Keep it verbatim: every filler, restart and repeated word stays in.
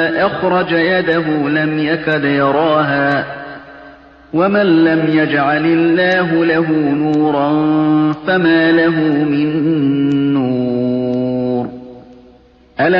أخرج يده لم يكد يراها ومن لم يجعل الله له نورا فما له من